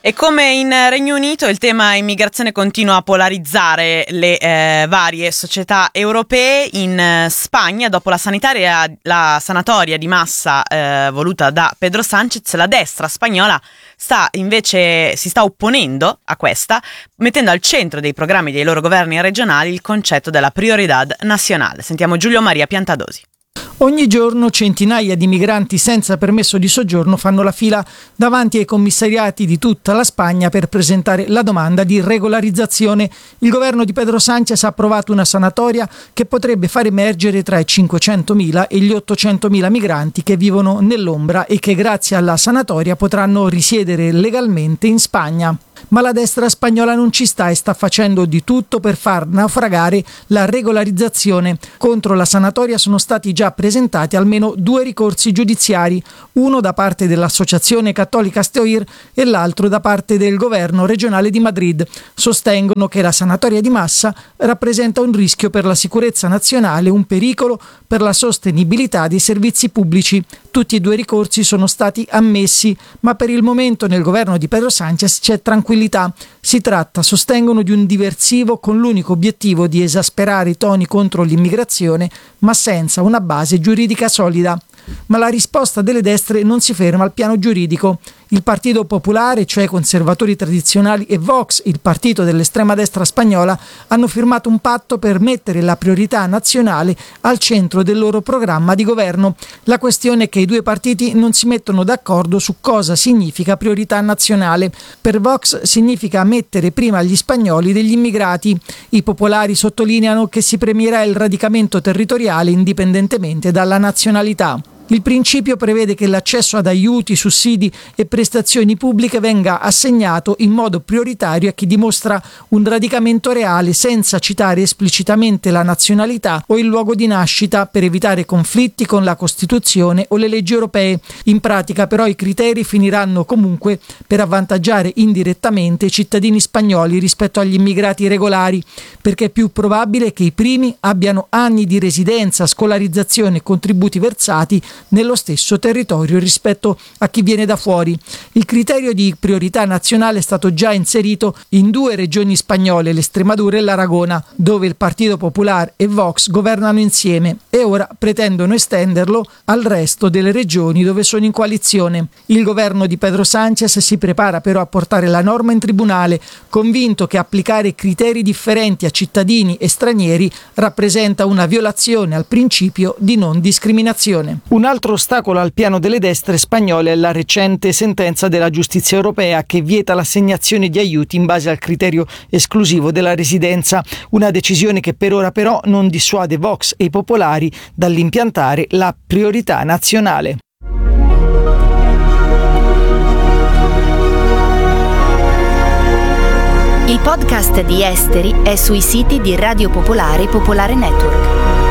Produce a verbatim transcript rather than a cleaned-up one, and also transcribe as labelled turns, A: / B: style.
A: E come in Regno Unito il tema immigrazione continua a polarizzare le eh, varie società europee. In eh, Spagna, dopo la sanitaria, la sanatoria di massa eh, voluta da Pedro Sánchez, la destra spagnola sta invece si sta opponendo a questa, mettendo al centro dei programmi dei loro governi regionali il concetto della prioridad nazionale. Sentiamo Giulio Maria Piantadosi.
B: Ogni giorno centinaia di migranti senza permesso di soggiorno fanno la fila davanti ai commissariati di tutta la Spagna per presentare la domanda di regolarizzazione. Il governo di Pedro Sánchez ha approvato una sanatoria che potrebbe far emergere tra i cinquecentomila e gli ottocentomila migranti che vivono nell'ombra e che grazie alla sanatoria potranno risiedere legalmente in Spagna. Ma la destra spagnola non ci sta e sta facendo di tutto per far naufragare la regolarizzazione. Contro la sanatoria sono stati già presentati almeno due ricorsi giudiziari, uno da parte dell'Associazione Cattolica Steuir e l'altro da parte del governo regionale di Madrid. Sostengono che la sanatoria di massa rappresenta un rischio per la sicurezza nazionale, un pericolo per la sostenibilità dei servizi pubblici. Tutti e due i ricorsi sono stati ammessi, ma per il momento nel governo di Pedro Sánchez c'è tranquillità. Si tratta, sostengono, di un diversivo con l'unico obiettivo di esasperare i toni contro l'immigrazione, ma senza una base giuridica solida. Ma la risposta delle destre non si ferma al piano giuridico. Il Partito Popolare, cioè conservatori tradizionali, e Vox, il partito dell'estrema destra spagnola, hanno firmato un patto per mettere la priorità nazionale al centro del loro programma di governo. La questione è che i due partiti non si mettono d'accordo su cosa significa priorità nazionale. Per Vox significa mettere prima gli spagnoli degli immigrati. I popolari sottolineano che si premierà il radicamento territoriale indipendentemente dalla nazionalità. Il principio prevede che l'accesso ad aiuti, sussidi e prestazioni pubbliche venga assegnato in modo prioritario a chi dimostra un radicamento reale senza citare esplicitamente la nazionalità o il luogo di nascita per evitare conflitti con la Costituzione o le leggi europee. In pratica però i criteri finiranno comunque per avvantaggiare indirettamente i cittadini spagnoli rispetto agli immigrati regolari, perché è più probabile che i primi abbiano anni di residenza, scolarizzazione e contributi versati nello stesso territorio rispetto a chi viene da fuori. Il criterio di priorità nazionale è stato già inserito in due regioni spagnole, l'Estremadura e l'Aragona, dove il Partito Popolare e Vox governano insieme e ora pretendono estenderlo al resto delle regioni dove sono in coalizione. Il governo di Pedro Sánchez si prepara però a portare la norma in tribunale, convinto che applicare criteri differenti a cittadini e stranieri rappresenta una violazione al principio di non discriminazione. Un altro ostacolo al piano delle destre spagnole è la recente sentenza della giustizia europea che vieta l'assegnazione di aiuti in base al criterio esclusivo della residenza, una decisione che per ora però non dissuade Vox e i popolari dall'impiantare la priorità nazionale.
C: Il podcast di Esteri è sui siti di Radio Popolare e Popolare Network.